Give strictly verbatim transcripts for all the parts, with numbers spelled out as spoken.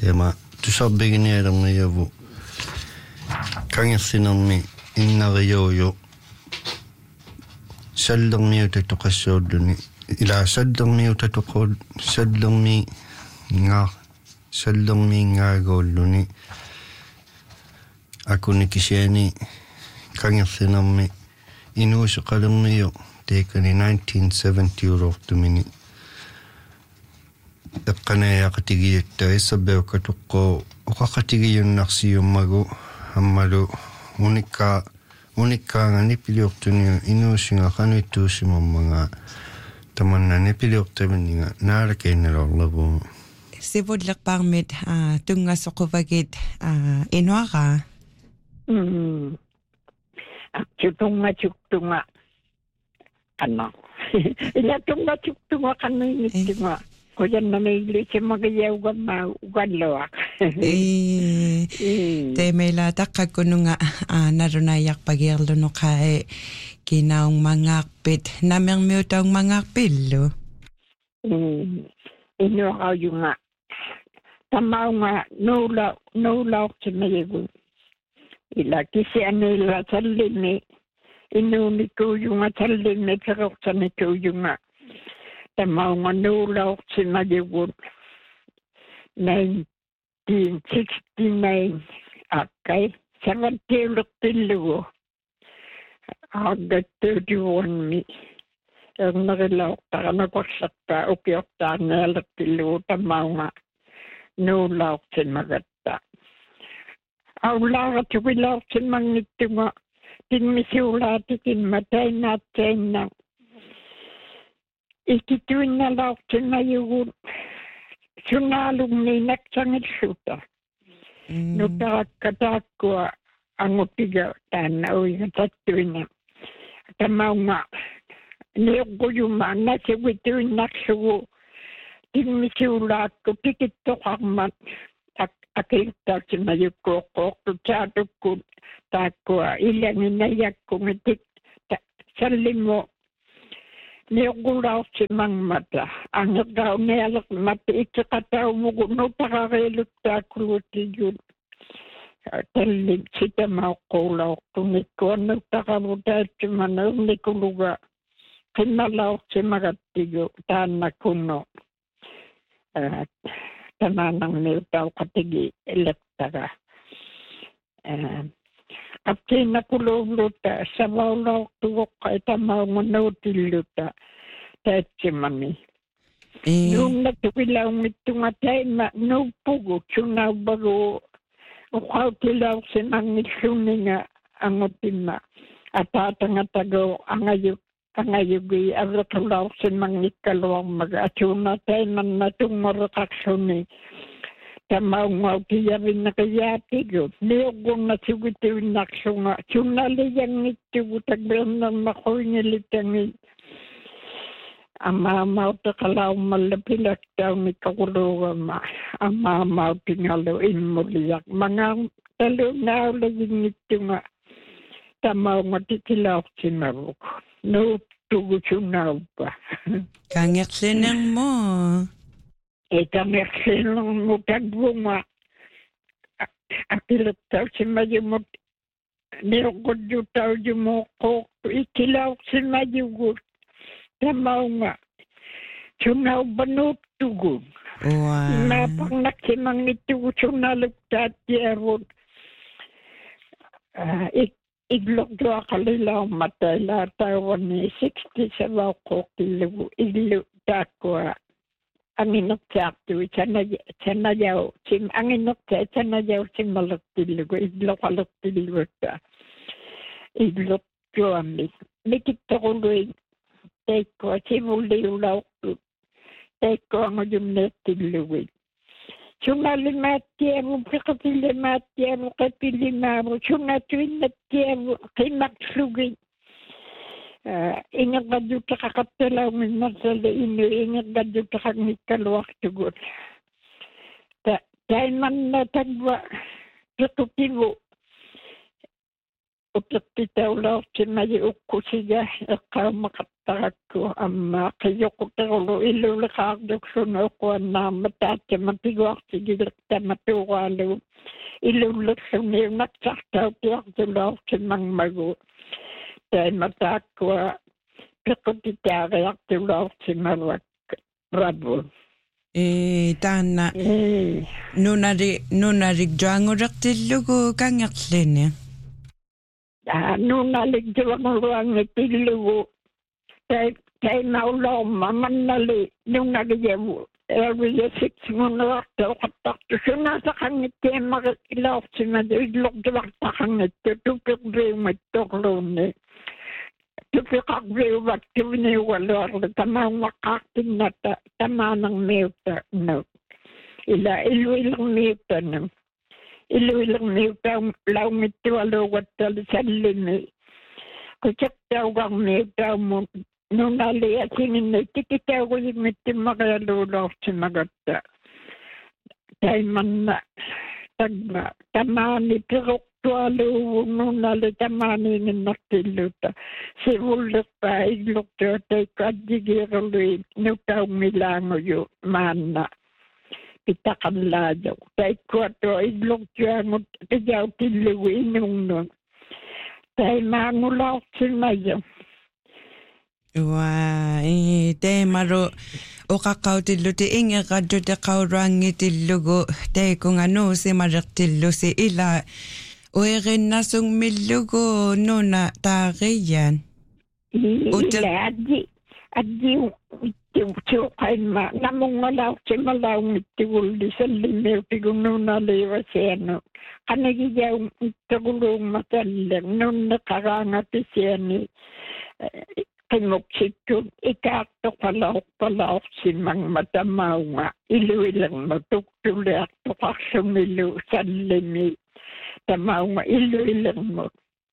tema tusarbigineernerniavu kangersinermi innariuuju sallerniuta toqassuulluni ila sallerniuta toqul sallermi ngaa sallermi ngaaguulluni akuni kisiani kangersinermi inuuseqalerniu teekani nineteen seventy urortumini eqqanayaaqatigiutta issabbeukatuqqu uqaqatigiyunnarsiummagu ammalu unikka unikkaangani piliortuniu inuusinga qanuittuusimammaga tamannani piliortaminniga naalakiinnalorlavu sivullerparmit tungassoquvagit inuara mm tunga tunga anna ila tunga tunga qanuinittunga kojanna meilise magayauga ma ugalloa eh temela taqqakkununga narunayarpagiarlunoqae kinaung mangarpit namermiutaung mangarpillu mm inuaqaujunga tamaunga nula nulaortimayigu ila kisianila tallimi inuunikujunga tallimi peqortanikujunga tamaunga nulaortimayigu nineteen sixty-nine akkai savattiulerpillugu August thirty-one mi ernerilauqtaranakorlarpa ukiortaarnealerpillugu tamaunga nulaortimagatta aulaaratugilaortimangittunga timmisuulaatikinma tainnaatsainna ikituinnalaortimayugu sunaalugni naksangilluta nutarakkataakkua angutiga taanna uiga tattuina tamaunga niuqquyuma nasugituinnarlugu timmisuulaakku tikittoqarmat akiltaasimayukkuoqqoortu taatukku taakkua ilanginayakkunga tik sallimmo niuqqulaortimangmata angeqaunealermata itteqataumugu nutaqareelutaakkuluutiyut talli sitamauqqulaortunikkuannuttaqavu taatsimana urnikuluga qimmalaortimagattigu taannakunno tanaanarniutauqatigi eleqtaga qaptiinnakuluvluta savaulaortugoqqa itamaungunuutilluta taatsimani nuunnatugilaungittunga taima nuuppugu sunaubagu uqautilaorsimangillunninga angutimma ataatangatago angayuk angayugi avequlaorsimangikkaluarmaga atuuna taimanna tungorqaqluni tamaungautiyavinneqiyaatigu niuqqunna sugituinnarlunga sunnaliyanngittugu takbernermaquingilitangi amaamauteqalaummalle pilaktaunikkaquluugama amaamautingalu immuliaq mangaam taluunaaulaginngittunga tamaunga tikilaortimavuk nuuttugu sunnauppa kangerlinermo e kangerlinermu tagvunga akilettausimajumut niuqqujjutaujumuuqqooqtu ikilaorsimajugut tamaunga sunnaupanuuttugu naapaqnaqsimangittugu sunnaluktaattiarut iglortuaqalilaumata ilaatauani sixty savauqqooqtillugu illu taakkua anginertaartui sanaya sanayau sim anginerta sanayau simmalertillugu igloqalertillugutta iglortuami mikittoqului teikkua sivulliulaortu teikkoangujumneettillugi sunnalimaattiavu piqatillimaattiavu qapillimaavu sunnatuinnattiavu qimaqlugi ingeqadutaqaqattalaunginnarsale inu ingeqadutaqaqnikkaluartugut ta taimanna tagva piqutivu утертитаулаортимали уккусига эққаумақаттаракку амма қиёқутерулу иллулеқаарлуксуна оқуаннаарма таатсама пигуартигилер таматуураалу иллуллерсуниуннартартаутиартулаортимангмагу тайматааккуа пеқутитаариартулаортималуак рабу э таанна нунари нунарик джангурертиллугу кангерлини а нуналик джангуруангитиллугу тай таймаулоорма маннали нуналияву эвиаситсигунеартоқаттартусунаасақангиттиаммари илаортималу иллортуартақангитту тупиқвиуматторлуунни тупиқарвиуваттувниугалуарла тамаумаққаартинната тамаанермиутта ну ила илуилермиуттанам илуилермиуттаум лаумиттуалуугаттали саллими кучаттаугармиуттауму нуналия сининне тикитаугуиммиттиммариалуулоортимагатта тайманна тагма тамаани пироқтуалуу нунали тамаанииннартиллута сивуллерпаа иглортуатайкаддигиерулуи нутауммилаангую маанна питақаллаажо тайкуатуа иглортуангут тижаутиллугу инунгну таймаангулаортимайо уа э темаро оқаққаутиллути ингеқаджуте қауруангитиллугу тайкунганууси марертиллуси ила уериннасунгмиллугу нуна таариян ила адди адди тиутиуқайма намунгалаартималаунгиттигулли саллиммиутигуннуналиивасиану қанагияум иттагулуумматалле нуннеқараангаписиани qimmuqsikkut ikaartoqalaorpalaorsimangma tamaunga iluilerma tuktuliartoqarlumillu sallimi tamaunga iluilerma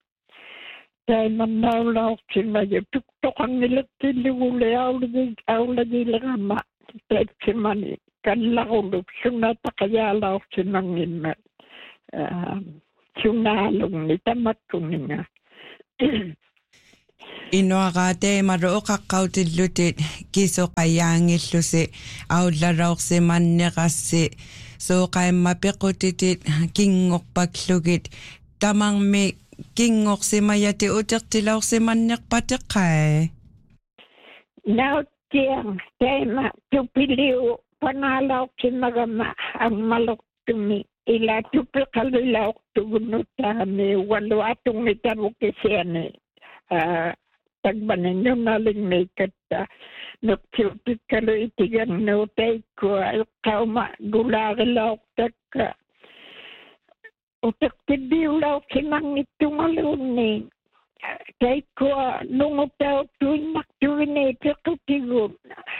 taimannaulaorsimayu tuktoqangilertillugule aulagi aulagilerama taitsimani kallaruluk sunataqayaalaorsimangimma sunaalungni tamakkuninga Inuaga teemaro oqaqqautillutit kisoqayaangillusi aullaraorsimanneqassi sooqaimma pequtitit kinngorpaklugit tamangmi kinngorsimayati utertilaorsimannerpateqqai nautiang teema tupiliu panalaorsimagama ammalortumi ila tupiqalilaortugunnuttaami waluatungitavukkisiani tagbanin yung naligmikatta nagtiutikalo itigan no taiko kauma gularilaw takka utaktibiulaw kinangitungaluni taiko nungutaw tuinak tuine pikutigun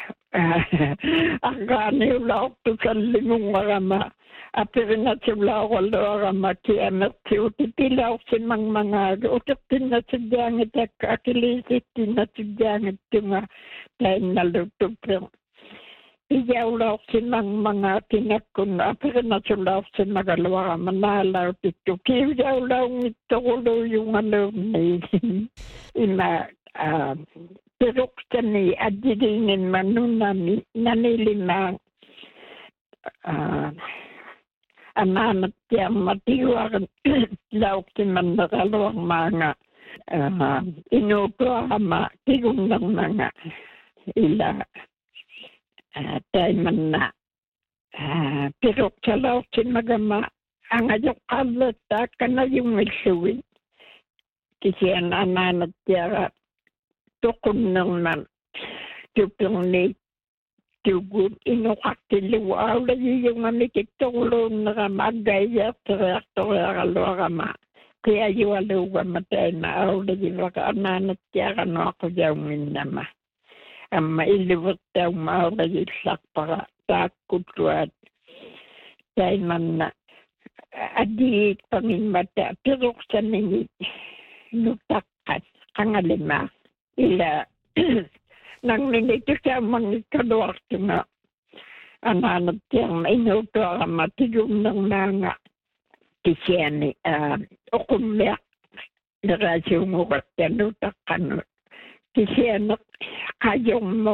agganiulaw tukalingungarama apirinatsulaawalluarama kiamertiutitilaw simangmangaga utaktinnatsidiangit akilisittinnatsidiangittunga tainnalutupir iyawlaw simangmanga tinakkun apirinatsulaw simagaluarama naalautittu kiiyawlaungittoruluyungalunni ima piruqtani adidingin manunami nanilimaa Amanat yang matiwaran laukti mandaraluang mga inutuama tigundang mga ila tayman na pirok sa laukti magama ang ayok kalata ka na yung isuwin kasi ang amanat yara tukon ng man tupong ni tugud inokaktiluaw lagi yung mamikitulong na magaya terreaktoralorama kaya yuwaluwa matay na aw lagi baka ananat yara no ako yung minama ang mailiwat daw maaw lagi sak para takutwad tayo man na adi pamimata pero sa nini nutakat kangalima ila nang minito siya mangikaluwarte nga ananat yang inuto ang matigong ng mga kisiyani ukumyak nerasungurat tanutakkanut kisianak kayongmo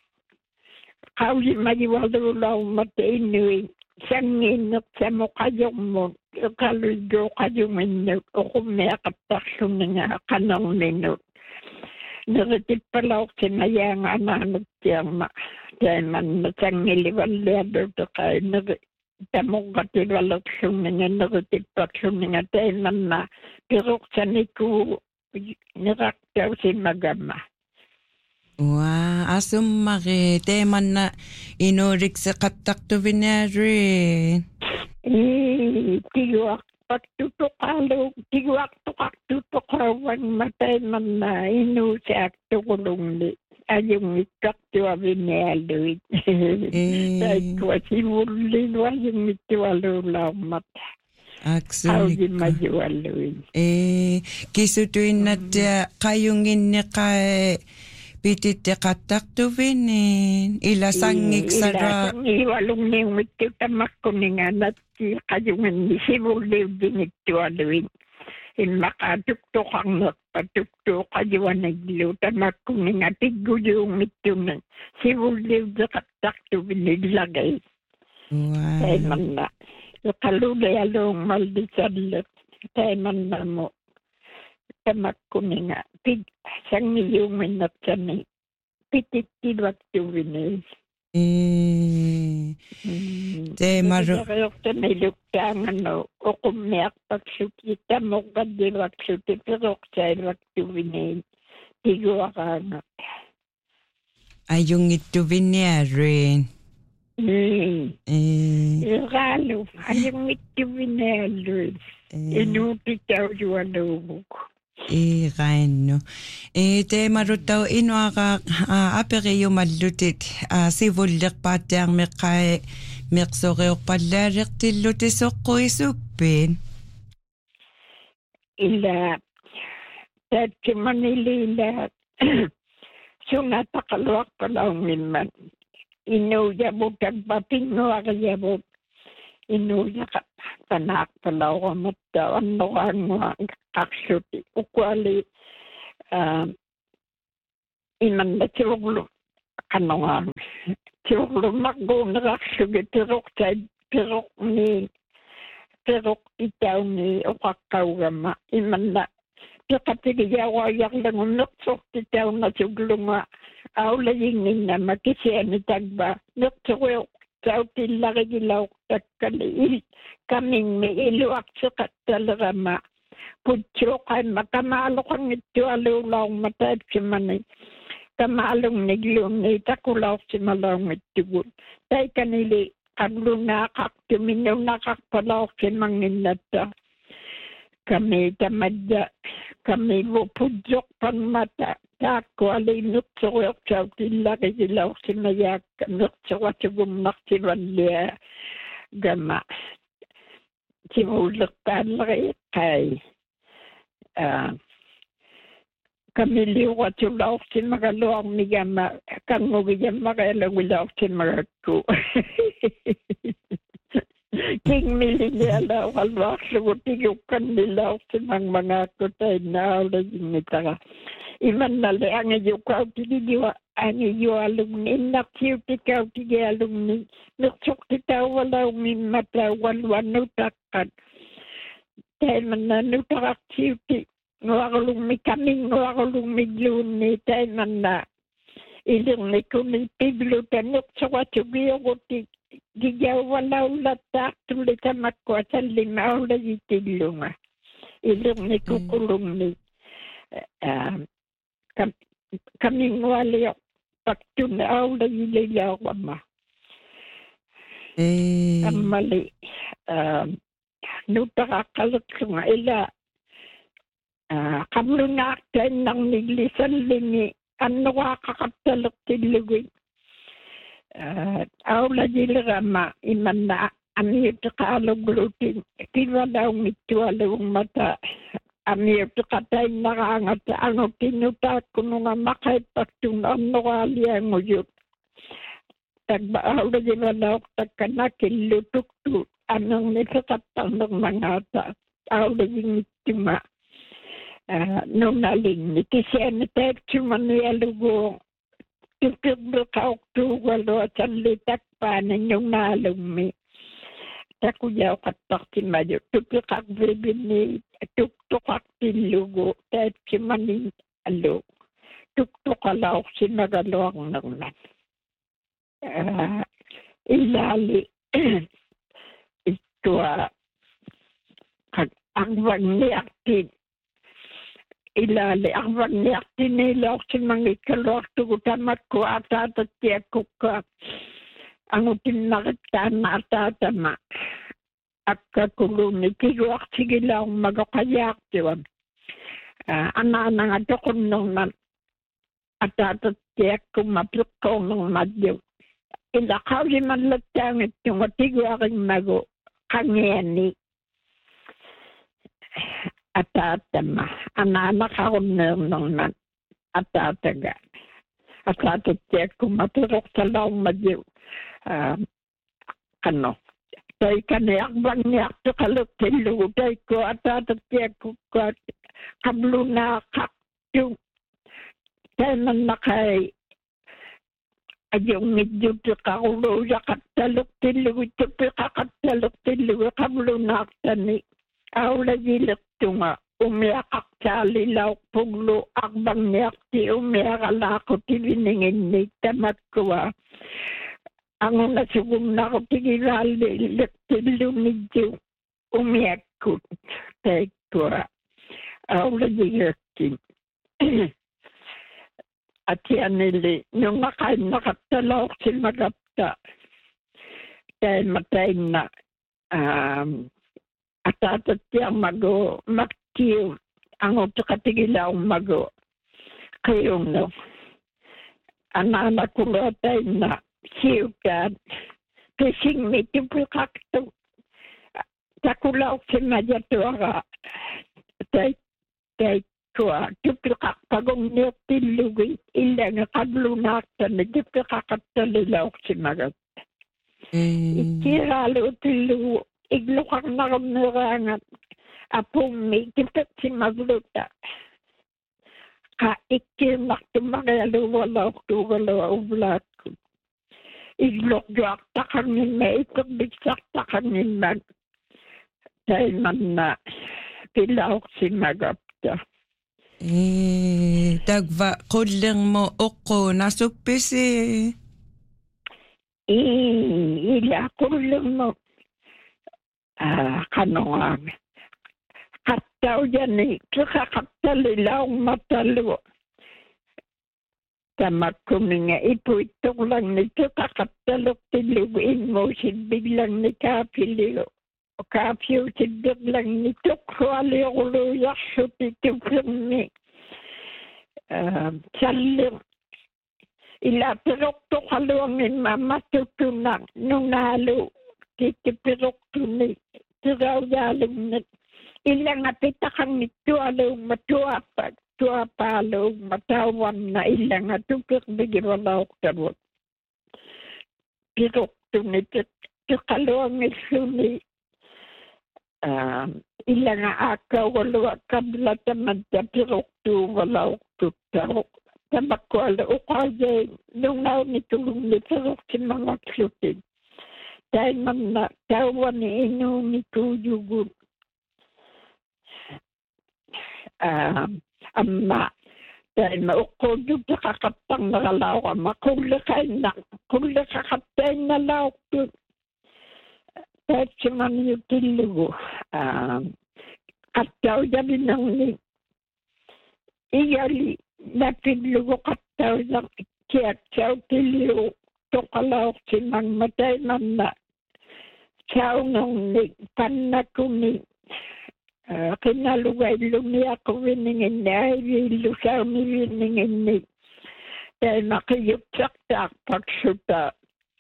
kausimajivalulaumat inui sanginnak samukayongmo kalujo kayuminnut ukumeaqattarsuniga qanarminut neritippalauksinayanga anaanut tiarma taimanna sangilivallialuteqai neri tamuqqatilualersunniga neritipparsunniga taimanna piruqsaniku niraqtausimagama. Waa asummari teemanna inuurikseqattaqtuvinaari. Ii tiguaqpattutoqaalu tiguaqtoqartutoqauwan mataimanna inuusiaqtuqulungni ajungittartuavinialuit. Taikkuasivullilu ajungittualuulaummat. Ausimajualuin. Eh kisutuinnattia qayunginniqae pititteqattaqtuvinin ila sangiksara iwalungniumittu tamakkuninganatti qayunginni sivulliudingittualuin. Immaqatuktoqarnerpa tuktuqajuanaglu tamakkuninga tigguyuungittuni sivulliudeqattaqtuvin illagay. Wow. Taimanna Kalulealung maldisallet taimannamo tamakkuninga pig sangiyuminnatsani pitittiluaktuvini. Eh te maru Teemaruqtaanganno uqummiarpaksuti tamoqqaddiluaksuti piroqsailuaktuvini tiguaqaanga. Ajungittuviniarin. Mm. Eh Ralu, ajungittuvinaalu. Inuutitaujualuumuk. eh gainno. Eh te marutau inuaqa aperiumallutit sivullerpaattiarmeqqae meqsoreorpallaariqtilluti soqquisuppin. Illa tatkimanilila sunataqaluarpalaungimman. Inuujabutagpapinnuariabut inuujaqapanaaqpalauramutta annoraangua qarsuti uqali imanna tiurlu qannoraang tiurlu maqquunerarsugi piruqtai piruqni piruq itauni uqaqqaugamma imanna piqapigiyaawaajarlagu neqsortitauna suglunga aulayinnama kisiani tagba neqsoruq sautillagilaurtakkali il kamingmi iluaqseqattallerama putsuqaimma kamaaluqangittualuulaarma taipsimani kamaalungniglunni takulaursimalaungittugut taikanili qallunaaqartuminnunaqarpalaursimanginnatta kami tamadda kami vupudjoqpanmata taakkuali nuqsoruiqsautillaqigilaursimayaakka nuqsoratugumnartivallia gama simullertaalleriiqqai kami liuratulaursimagaluarmigama kangugijammaqaalaguilaursimagakku Kingmiliala walwaxlugu tiguqqannilausimangmangakku tainnaulayinnitara imannale angiyuqautigiwa angiyualumni innartiutikautigialumni nersuqtitauwalaummimmata walwanutaqqat taimannannutarartiuti nguarulummi kaminguarulummigluunni taimanna ilirnikuni pigluta nersuqatugiuruti gigawalaulattaartulli tamakkua sallima aulagitillunga ilirnikukulumni kamingualio paktuna aulagililaawama ammali nutaqaqqalerlunga ila qamlunaartainnerniglisallingi annuaqaqattalertillugui aulagilirama imanna amiutiqaaluglutin kivalaungittualuummata amiutiqatainnaraangata angutinutaakkununga maqaippaktun annoraalianguyut tagba aulagivalaortakkanakillutuktu anerniseqattarnermangaata aulagingittuma nuna linni kisian tet cumani alugo tukublu kauktuga lo talli takpana nuna lummi takuya katakti mayo tukak bebini tukak tilugo tet cumani alu tukuk alaw sinagaloang nangnan ilali ito ang vangyaktin ilali ang vangyaktin nila si mga ikalor tugutamat ko atat at tiyakuk ang utin nakitaan na atatama at kakuluni kiguak sige lang magakayak diwan ana nga dokon nung atat at tiyakuk maplukong ng madyo ila kawli man latang ito matiguaking mago kangeni atatama anak ako nung nan atataga atatat ko maturok sa laong madyo ano tay kaniyak bang niyak to kalutilu tay ko atatat ko kablo na kakyo tay man nakay ayong medyo kakulo yakat talok tilu ito pikakat tilu kablo na tani Aula gilak tunga umiakak sali lauk puglo akbang niyak ti umiakalako ti biningin ni tamat kuwa. Ang nasugong na ko tigirali laktilu medyo umiakot tay kuwa. Aula gilak tin. At yan nili nung nakain nakatalok si magapta tay matay na um, atatat yang mago maktiw ang utakatigila ang mago kayong no anak ko tay na siukan kasing mitipu kakto takulaw si majatua tay tay ko tipu kakpagong niyatilugi ilang kablunak na tipu kakatalilaw si magat ikiralo tilu iglukak na kamirangat apong may kipat si magluta ka ikimak tumakalo wala ko wala ublat ko igluk juak takanin na itong bigsak takanin man dahil man na pilaok si magapta eh dagva kulang mo oko nasupis eh eh ila kulang mo Ah, kanong kataw yan eh. Kakakatali lang matalo. Tamak kuminga ipo itong lang nito kakatalok tiluin mo silbig lang ni kapili. O kapyo silbig lang nito kwali ulo yakso tito kami. Salim. Ila pirok to kaluangin mamatutunan nung nalo. Kitipirok tuni. Tiraw yaling na ilang apitakan nito along matuapag. Tuapa along matawan na ilang atupik bigiralaw karot. Pirok tuni. Tukalawang isuni. Ilang akaw wala kablataman ta pirok tu walaw tutarok. Tamakwala ukaya nung naw nitulong ni pirok si mga klutin. Dahil man na tawan ni ino ni Kuyugun. Amma, dahil maukod yung kakatang nakalaw ka, makulakay na, kulakakatay na law ko. Dahil si man yung tilugo, kataw yabi nang ni, iyali, napilugo kataw ng kiyatsaw tilugo. Tukalaw si mang matay man na siyaw nung ni panakong ni kinalugay lumiya ko winingin ni ay lusaw ni winingin ni dahil makiyupsak-tak pagsuta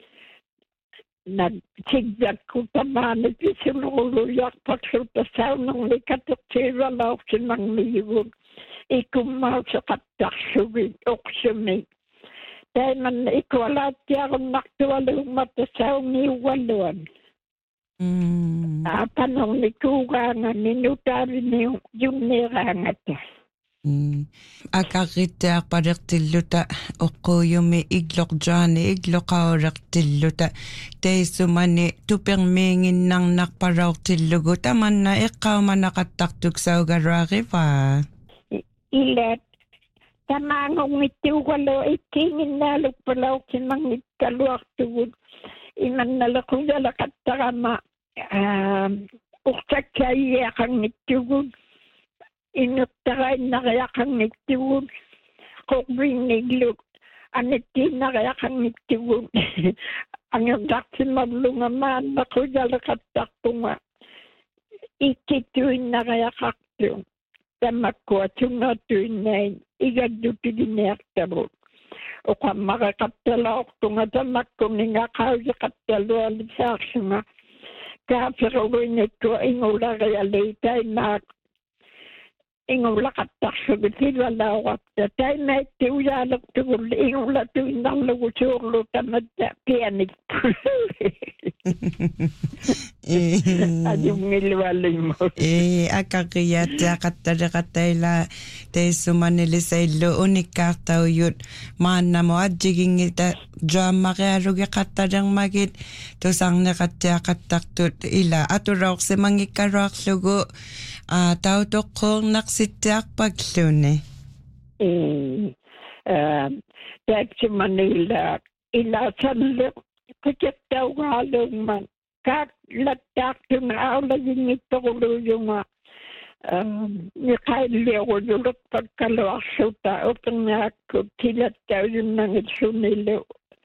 nagsigzag ko tamanit isinuluyak pagsuta siyaw nung ni katuksira law si mang miyun ikumaw sa kataksuwi oksumi dahil man ikuwalat niya akong naktuwalong matasaw ni Walon. Mm. Ah, panong ni Kuga nga ninutari ni yung nirangat. Akagrittearpalertilluta oqquyumi iglorjaani igloqaulерtilluta taissumani tupermiinginnarnarparaortillugu tamanna eqqaumanaqattartuk saugaruariva ila tamaangungittuugalu ikkiinginnaalukpalaortimangitkaluartugut imannalequyalaqattarama urtakkaiiaqangittugut innertarainнариақангиттугут qoqvinnigluk anittiinnariaqangittugut angerdaqsimavlungamaan qujaleqattarpunga ikkittuinnariaqartu tammakkuatungaattuinnain igaddutigineartavut oqammaqeqattalaortunga tammakkuningaqaujeqattalualisaarsunga kaafiruinittua ingularialiitaimaak ingulaqattarsugut silvalauqatta taimaattiujaalertugul ingulatuinnarlugu suurlu tamatta pianittu ajungilluallimmu e akaqiyaattaaqattaleqataila taissumanilisaillu unikkaartaujut maannamo ajjigingita jaammaqialugeqattalermagit tusarneqattiaqattartut ila atulorsimangikkaruarlugu a tautoqqoornaqsittiarpakluni e taatsumanilla ila salle qikettaugaалуумман kaak lattaartunga aulagingittoruluyunga miqailliorujulutpakkaluarsuta uqingaakku tilattauyunnangitsunillu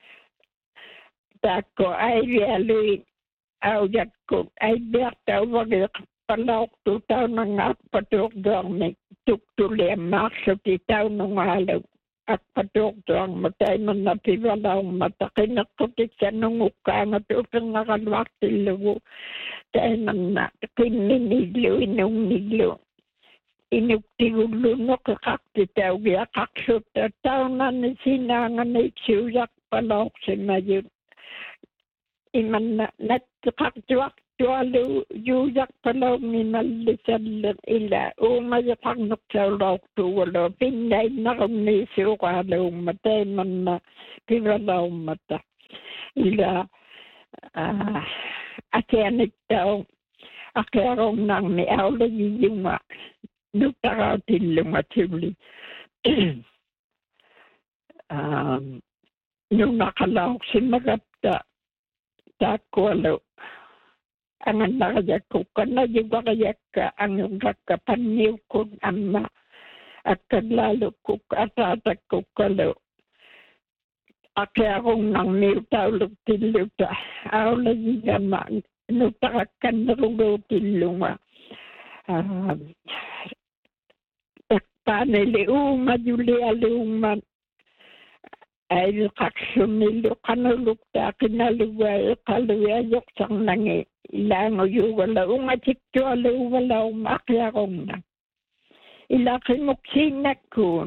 taakko aivialui aujakku aibiartauvageq palaortu taunangaapatuorduarnik tuktuliammaarsuti taunungaalu akpatuortuarma taimanna pivalaumata qinneqqutiksanungukkaangatu uqinngaqaluartillugu taimanna qimminillu inungnillu inuktigullunoqeqarti taugiaqarlutta taunanni sinaanganiitsuujaqpalaorsimayut imanna natteqartuartualu yuujaqpalaungimallisalle ila uumajeqarnertaulaortuugalu pinnainnerumniisuuqaaluumma taimanna pivalaummata ila akianittau aqiarunnaarni aulagiyunga nuttaraatillunga tulli nunaqalaorsimagatta taakkualu angannaqajakkukkanna yuvaqajakka angurrakka panniukkun amma akkallaalukkuk ataatakukkalu aqiarunnarmiu tauluktilluta aulagigama nuttaqakkanneruguutillunga taqqaanili uumajulialuumman aiviqaqsunnillu qanuluktaaqinaluga iqaluya yoqsarnangi ilaanguyugala ungatiktualuuvalauma aqiarunna ilaqimuksiinnakkuun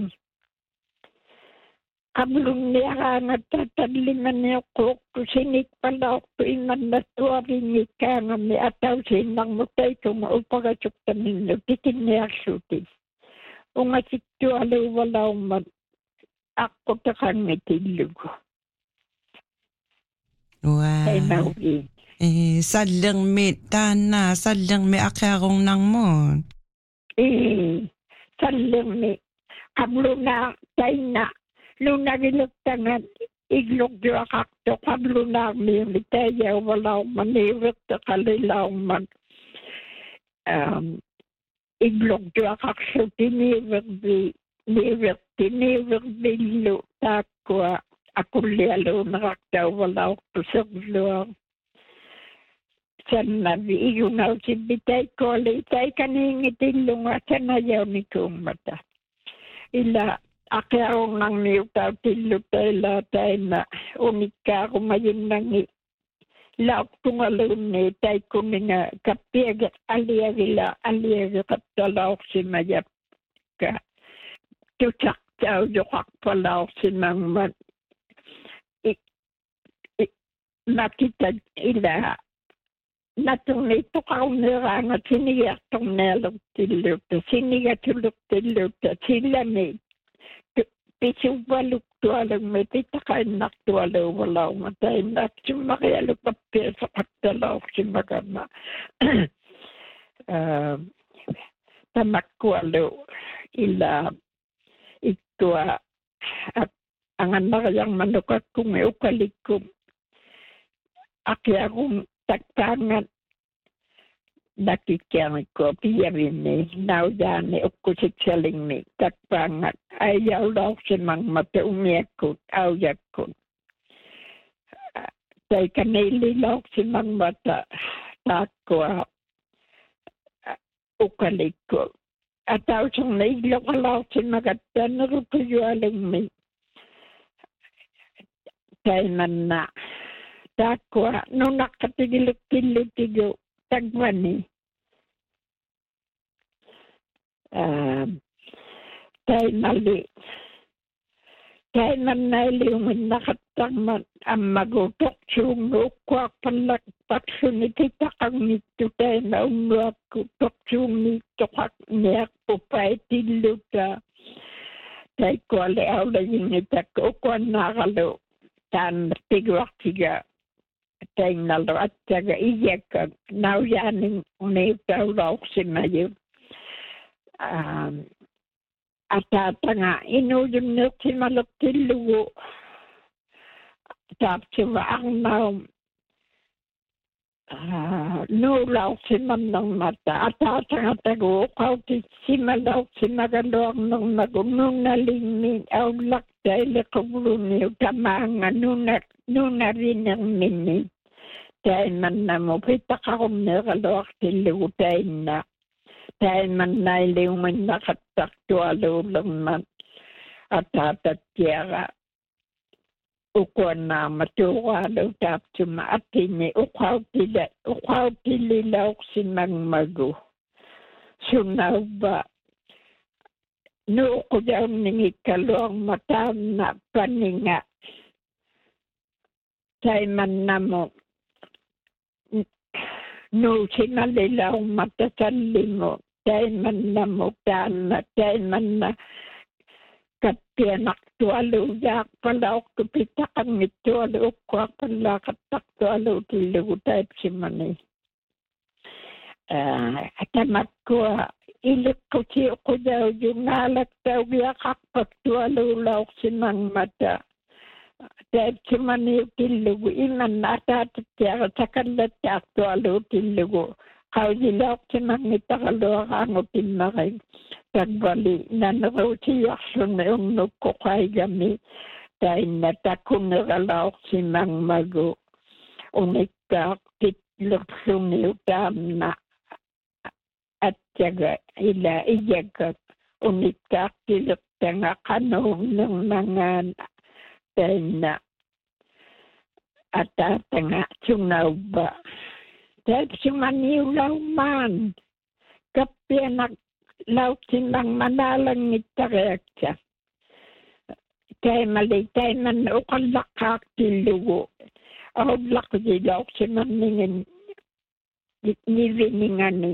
qablunniaraangatta tallimaniuqquuqqu sinikpalaortu imannattuaringikkaangami atausiinnarmutaikunga upagatuktaminnu tikinniarsuti ungatiktualuuvalauma aqutaqangitillugu wow taimaugi eh sallermi taanna sallermi aqiarungnarmuun e sallermi qabluna taina lunagiluttangat iglugjuaqartu qablunaarmiumi taajauvalaummaniuverteqalilaumman um iglugjuaqarlutiniuvervi niverti nivervillu taakkua akullialuuneraqtauvalauqtuserlua sannavi igunausibbitaikkuali taikaniingitillunga sanajaunikuummata ila aqiarunarniutautilluta ila taina unikkaarumayinnangi laaqtungaluunni taikkuninga kappiage aliagila aliageqattalaorsimajapka tutaqtaujoqarpalaorsimangmat makita ila Natunito kauniranga sinigertornealuktilluta sinigatuluktilluta sillani pisuvaluktualugme pitaqainnartualuuvalauma tainnaksummaqialukappiasaqattalaorsimagama tamakkualu illa ittua angannariarmanukakkungi ukalikkum aqiarum takkaangan nakikkiarikko piyarinni naujaani ukkusitsalingni takkaangat aijaulaorsimangmata umiakkut aujakkut taikanillilaorsimangmata taakkua ukalikku atausunni illoqalaorsimagattaannerukuyualingmi taimanna taakkua nunaqqatigilukkillutigu tagvani tainalli tainannailiuminnaqattarmat ammagu torsuungu ukkuarpallak paksuni titaqagnittu taina unnuakku torsuunniittoqaq niarpuppaitilluta taikkuale aulajingitakku ukkuannaaqalu taan tiguartiga tainnalu attaga iyakka naujaanin uniutaulaorsimayu ataatanga inuujunneersimaluktillugu taapsiva arnaum nuulaorsimannernata ataatangatagu uqautissimalorsimagaluarnernagu nuunnalinni aullaqtailiquvluniu tamaanga nuuna nuunarinerminni taimannamu pitaqarumneeraloartillugu tainna taimannailiuminnaqattartualuulermat ataatattiara ukuannaama tuuraalu taapsuma atini uqautila uqautillilaorsimangmagu sunnaubba nuuqujauningikkaluarma taanna paninga taimannamu nuusimallilaumata sallimu taimannamu taanna taimanna kattianartualuujaarpalaortu pitaqangittualu ukkuarpallaaqattartualuutillugu taipsimani atamakkua ilikkusi uqujaujungaalaktaugiyaqarpaktualuulaorsimangmata taipsimaniutillugu imanna ataatattiara takallattaartualuutillugu qausilaorsimangitaqaluaraangutimmari tagvali naneruutiarluni unnukkoqaigami tainna takunneralaorsimangmagu unikkaartitlerluniu taamna atjaga ila iyakka unikkaartilertanga qanuunnermangaan tainna ataatanga sunnaubba taipsimaniulaumaan kappianak lautsimang manalangitariaksa taimali taiman uqallaqaartillugu aullaqsilaorsimanningin niviningani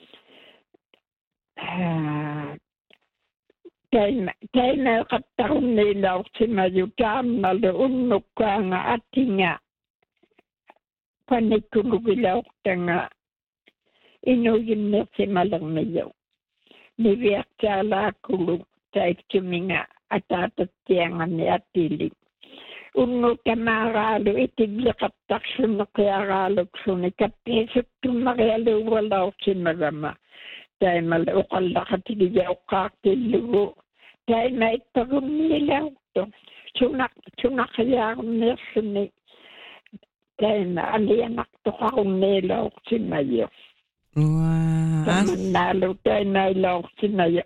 taima taimeeqattarunniilaorsimayu taamnalu unnukkaanga atinga panikkulugilauqtanga inuyinnersimalermiyu niviartaalaakulu taiktuminga ataatattiangani atili unnu tamaaraalu itivliqattarsuneqiaraaluksuni kappiisuttummarialuuwalaorsimagama taimala uqallaqatigiauqqaartillugu taima ittagunniilaortu sunak sunaqiaarunneersuni taima alianartoqarunniilaorsimayu tamannaalu tainailaorsimayu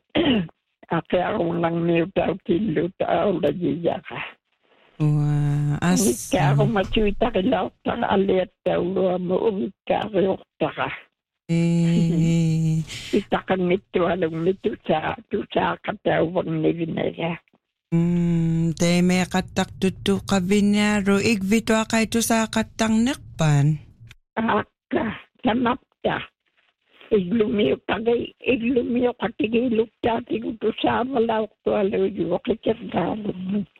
aqiarunlarniutautilluta aulajiyaqa Unikkaarumatuitarilaortara aliattauluamu unikkaariortara itaqangittualugmitu saa tusaaqatauvarnivinaga taimeeqattartuttuuqavinniaru ikvituaqaitusaaqattarnerpan aakka tamapta iglumio tagay iglumio katigilukta tigutusama lauktualo yuwakikergalo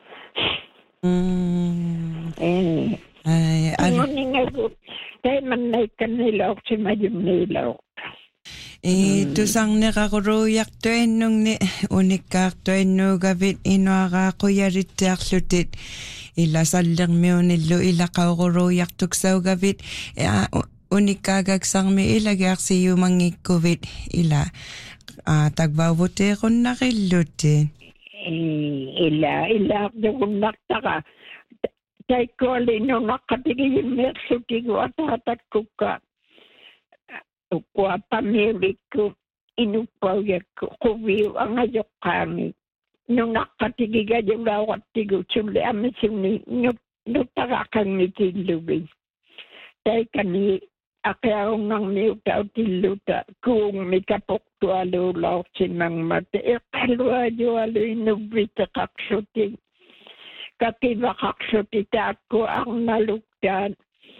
Mm. eh Ay, ano ningagut tay man nay kanilok si mayumnilok Eh, tusang nekakuruyak tuennung ni unikak tuennu gavit inuaga kuyaritiaklutit ila sallang miunillo ila kaukuruyak tuksaw gavit unikagag sang mi ilagyak si yumangikuvit ila tagbawute kun nakillutin. ila ila yung naktaka tay ko lino nakatigil mersutigo at hatat kuka Ukwa pamilik ko, inupawag ko, kuwiw ang ayok kami. Nung nakatigiga yung lawat tigo, suli amin suni, nutarakan ni tilubi. Tay kani, akaw ng miutaw tiluta, kung may kapok tualo law sinang mati, e kalwa jualo inubita kaksuti. Katiba kaksuti ako ang nalukdan.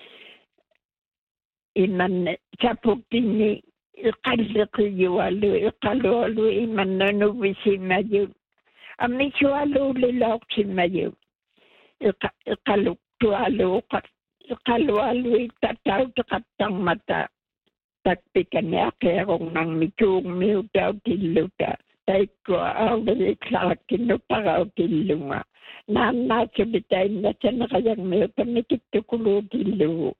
Iman sapukini ikalliqiwalu iqalualu iman nanubisimayu amisualu lilauksimayu iqaluktualu iqalualu itatau taqattang mata takpikani akerong nang mitung miutaw tiluta taikko awli iklakinu tagaw tilunga nana subitay na sanakayang miuta mikitukulu tilu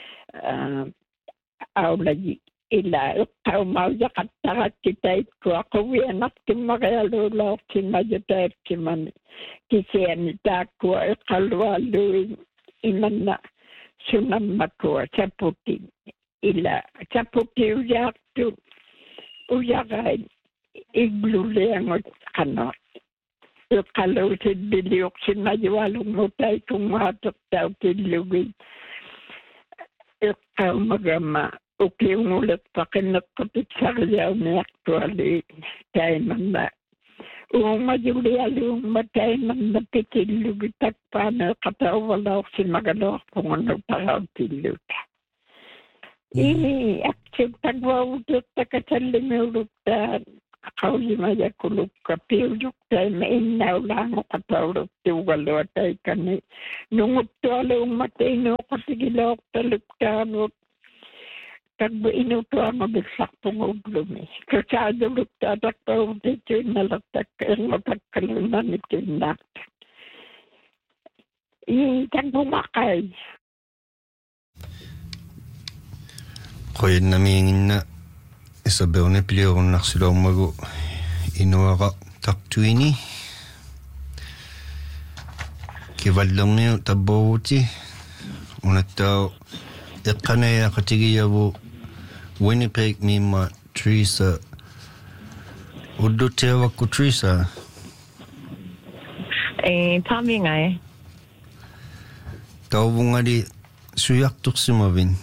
awlagi ila tau mau jakat tarat kita itu aku enak timagalo lo timajeter timan kisian takku kalau lu imanna sunam makwa caputi ila caputi ujak tu ujakai iglule yang ano kalau sediliok sinajwalung mutai kumatok tau tilugi Ikaw magama, okay ulit pa kinakapit sa kayaw na aktuali, kaya man na. Umayuli-alung matay man na pitilugitag pa na katawalaw si magalok kung ano paraw tiluta. Ini aksyong tagwawudot na kasalimuluktan, akaw limaya kuluk ka piluk tayo mainaw lang o katawalok tiwalo tayo kani. Nung utalo matay no kasigilok taluktanot kagbo inuto ang mabigsak pungulumi. Kasado luktatak pa dito nalatak ang matagkalunan ito na. Iyan bumakay. Koyan namin na isabaw na pilirong naksilong mago inuwaka taktuini. Kivallang niyo tabawuti. Unataw ikanaya katigiyabu Winnipeg mima Teresa. Udo tewa ko Teresa. Eh, Tommy ngay. Tawbo nga di suyak tuk sumabin.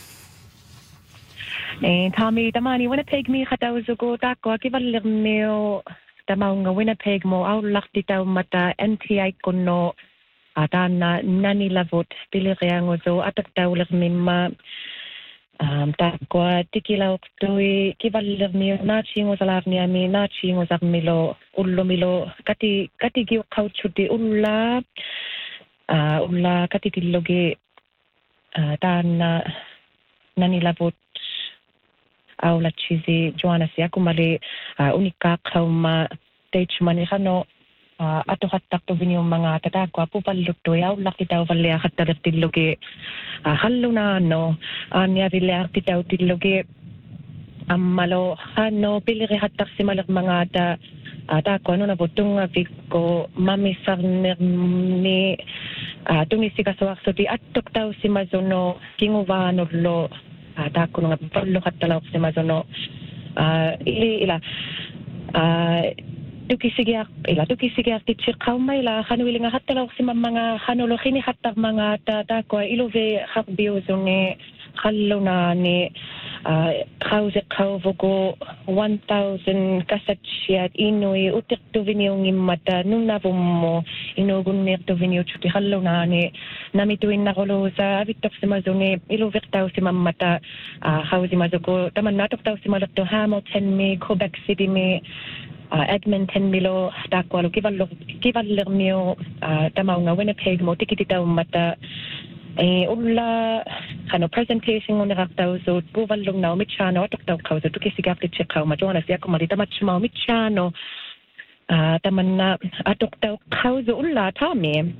Eh, Tommy, tamani Winnipeg mi kataw zugo tako kivalir niyo tamaw nga Winnipeg mo aulak ditaw mata N T I kuno atan na nanilavot piliriang uzo atak tawlir mimma um tako tikilaw tui kivalir niyo naching uzalar ni ami naching uzar milo ullo milo kati kati giw kauchuti ulla uh, ulla kati tillogi uh, tan na nanilavot aula chizi Joanna si aku mali uh, unika kauma stage mani kano uh, ato hatak to yung mga tatagwa po paluto yaw laki taw valia hatalat tilogi uh, hallo na no anya vile titaw tilogi amalo ano piliri hatak si malak mga ta ata ko ano na butong viko mami sarner ni uh, tumisi kaswak so di atok taw si mazono kinguvano lo ata ko nga perlu katalaw si mazono uh, ili ila uh, tuki sigiak ila tuki sigiak teacher kaumay la kanwili nga katalaw si mga hanulo kini hatak mga tata ko ilove hakbiyo zone kallo na ni Kausi kauvuko one thousand kasatsiat inui utirtuviniung immata nunavummo inugunnirtuviniu chuti hallunani namituinnarulusa avittorsimazuni iluvirtausimammata hausimasuko tamannatoktaussimallotto Hamilton mi Quebec City mi Edmonton milo takwalu kivallu kivallermio tamaunga Winnipeg mo tikititaummata Eh, ulla kano presentation on raktaw so buvallung na michano atok kaw so tukisigap ti chekaw ma jonas yako malita machma michano ah tamanna atok taw kaw so ulla tami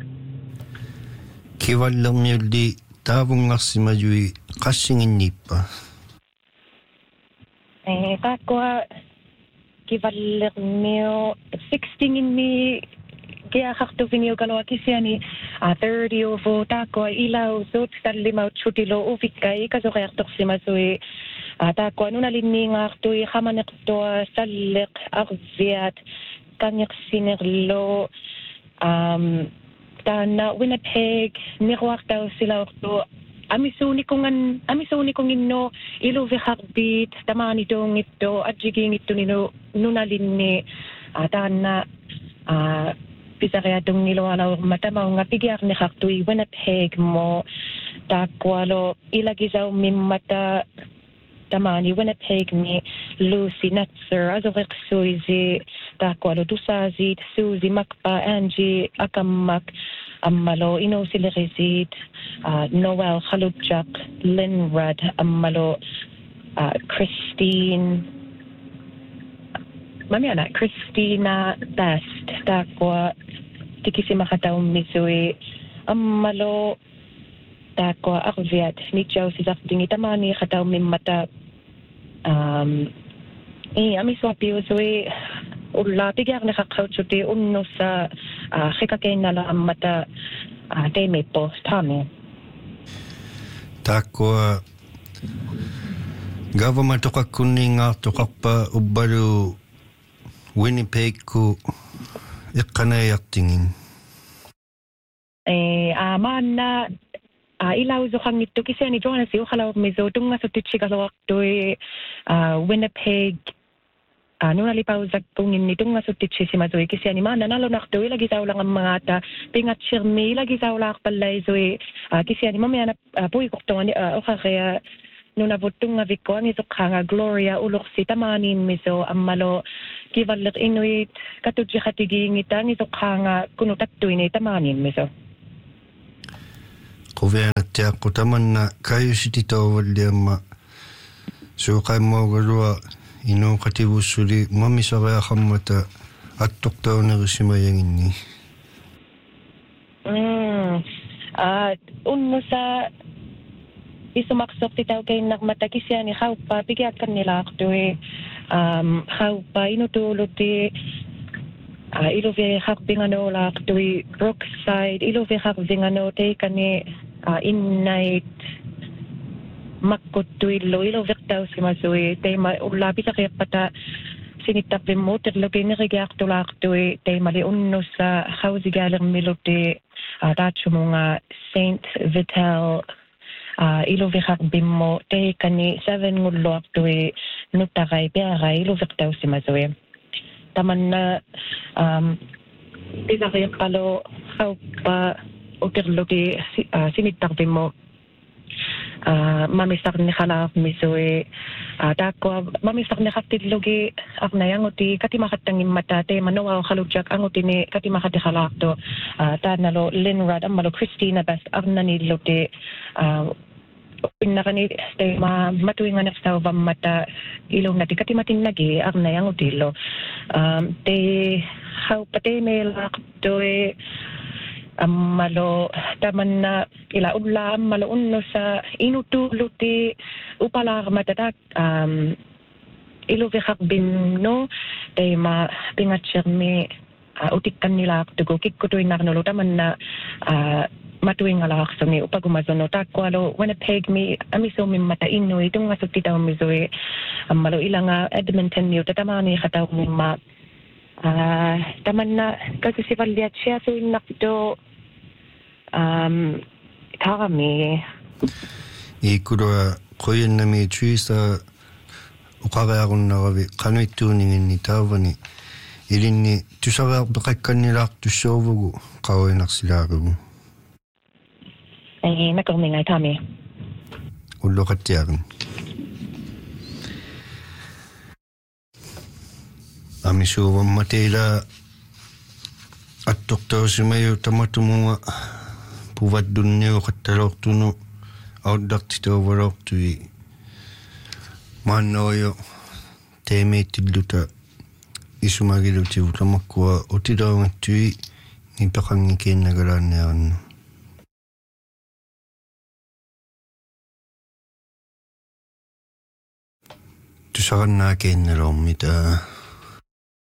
kivallung yuldi tavung ngassimajui qassingin nippa eh takwa kivallung sixteen ni Kaya hakto vinyo kalo akisiani a thirty o vota ko ilaw so tsallimaw chutilo ufikay kaso kaya tok simasui ata ko ano nalinning akto i hamanek to salik arviat kanyak sinerlo um tana Winnipeg miwak daw sila to amisuni kongan amisuni kongin no ilo heartbeat tamani dong ito adjiging ito nino nunalinni atana ah Bisa kaya itong nilawalaw matamaw nga tigyak ni Haktui Winnipeg mo takwalo ilagizaw mimata tamani Winnipeg ni Lucy Netzer azo reksuizi takwalo dusazit Suzy Makpa Angie Akamak Ammalo ino silirizit uh, Noel Halubjak Lynn Rudd Ammalo uh, Christine Mami anak Christina Best takwa tikisi makataw misui ammalo takwa akviat ni chaw si zakdingi tamani kataw mimata um eh ami swapi usui ulla tigyak na kakauchuti unno sa khikakain na la mata teme po tame takwa government tokakuninga tokappa ubbalu Winnipeg ku iqanayaqtingin eh amana uh, ilaw zo kang ito kasi ni Jonas yung halaw mizo tunga sa tichigalawak doy uh, Winnipeg uh, nung nalipaw sa kungin ni tunga sa tichi si mazoy kasi ni mana nalonak doy lagi sa ulang ang mga ta pingat sirmi lagi sa ulak palay zoy uh, kasi ni mamaya na uh, puwi koktongan uh, okay kaya nung nabutong nga viko ang isok nga Gloria ulok si tamanin miso amalo kivallet inuit katudji khatiging itang isok nga kunutattu ini tamanin miso Kuvianat tiakku tamanna kayusiti tawalliamma suuqai mogalua inu qativussuli mamisariaqammata attoqtaunerissimayanginni mm ah unnusa isumaksok titaw kay nagmatakisya ni haupa pigyakan nila aktuwe um haupa inutulot ti uh, ilove hakbingano la aktuwe Brookside ilove hakbingano te kani uh, innait makkutuilo ilove taw si masui te ma ulapi sa kaya pata sinitapin mo terlogi ni rigyak tula aktuwe te mali unno sa hausigaler milote uh, tacho mga Saint Vital Uh, ilovihak bimmo te kani seven ngulok tuwi nutakay piaray ilovik daw si mazoe taman na um pinakaya kalo how pa utirlogi uh, sinitak bimmo uh, mamisak ni halak mizoe uh, dako mamisak ni kaptidlogi aknayang uti katimakatangin mata te manawaw halujak ang uti ni katimakati halak to uh, tanalo Lynn Rudd amalo Christina Best arnanilo te uh, Pinakani stay ma matuwingan na sa mata ilong natin katimatin lagi ang nayang utilo um te how pati melak doy um, malo taman na ila ulam malo unno sa inutuluti upala matatak um ilovihak bimno te ma pingatsermi uh, utikan nila tugo kikkutuin na kanolo taman na uh, matuwing alak sa mi upagumazono takwalo Winnipeg mi amiso mi mataino itong nga sutitaw mi zoe um, malo ilang Edmonton mi tatamani khataw mi ma uh, taman na kasi si Valiat siya so inakto um kami ikura qoyannami tuisa uqarearunnaravi qanuittuuninginni taavani ilinni tusarearpeqakkannilaartussuuvugu qauinarsilaarugu ei nakorningai tami ulloqattiarin amisuuvammateila attortoosimayu tamatumunga puvaddunniu qattaloortunu auddartituuvalortui maannoyo teemeettilluta isumagilutiu tamakkua utilaungattui nipeqangikiinnagalaanniarannu tusarannaakiinnalormita